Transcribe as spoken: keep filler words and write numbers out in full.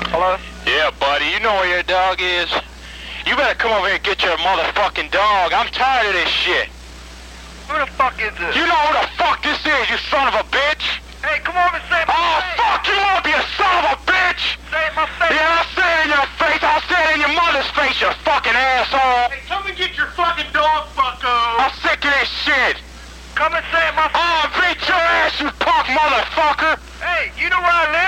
Hello? Yeah, buddy, you know where your dog is? You better come over here and get your motherfucking dog. I'm tired of this shit. Who the fuck is this? You know who the fuck this is, you son of a bitch? Hey, come over and say it in my Oh, face. fuck you up, you son of a bitch! Say it in my face. Yeah, I'll say it in your face. I'll say it in your mother's face, you fucking asshole. Hey, come and get your fucking dog, bucko! I'm sick of this shit. Come and say it in my face. Oh, beat your ass, you punk motherfucker. Hey, you know where I live?